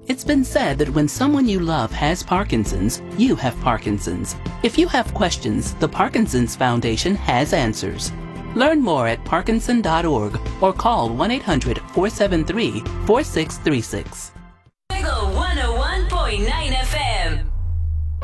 It's been said that when someone you love has Parkinson's, you have Parkinson's. If you have questions, the Parkinson's Foundation has answers. Learn more at parkinson.org or call 1-800-473-4636. Wiggle 101.9